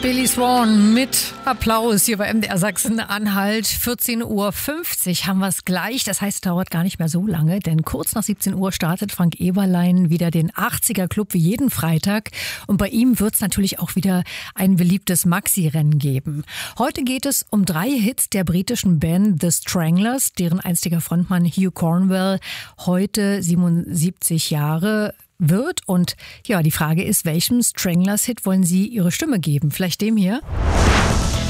Billy Swan mit Applaus hier bei MDR Sachsen-Anhalt. 14:50 Uhr haben wir es gleich. Das heißt, es dauert gar nicht mehr so lange, denn kurz nach 17 Uhr startet Frank Eberlein wieder den 80er Club wie jeden Freitag. Und bei ihm wird es natürlich auch wieder ein beliebtes Maxi-Rennen geben. Heute geht es um 3 Hits der britischen Band The Stranglers, deren einstiger Frontmann Hugh Cornwell heute 77 Jahre wird. Und ja, die Frage ist, welchem Stranglers-Hit wollen Sie Ihre Stimme geben? Vielleicht dem hier?